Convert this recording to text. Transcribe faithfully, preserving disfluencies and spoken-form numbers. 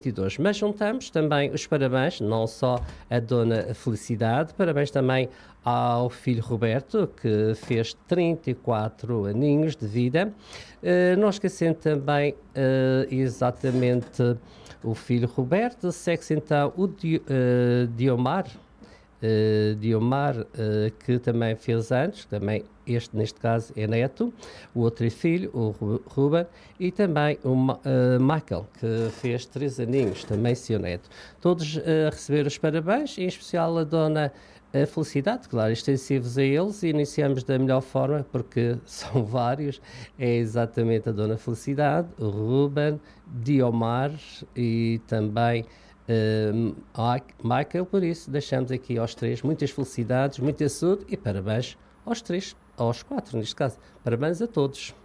e dois. Mas juntamos também os parabéns, não só a Dona Felicidade, parabéns também ao filho Roberto, que fez trinta e quatro aninhos de vida. Uh, não esquecendo também uh, exatamente o filho Roberto, segue-se então o Di, uh, Diomar, uh, Diomar uh, que também fez anos, também este neste caso é neto, o outro é filho, o Ruben, e também o uh, Michael, que fez três aninhos, também seu neto. Todos uh, a receber os parabéns, em especial a Dona a Felicidade, claro, extensivos a eles, e iniciamos da melhor forma, porque são vários, é exatamente a Dona Felicidade, o Ruben, Diomar e também uh, Michael, por isso deixamos aqui aos três muitas felicidades, muita saúde e parabéns aos três, aos quatro neste caso. Parabéns a todos.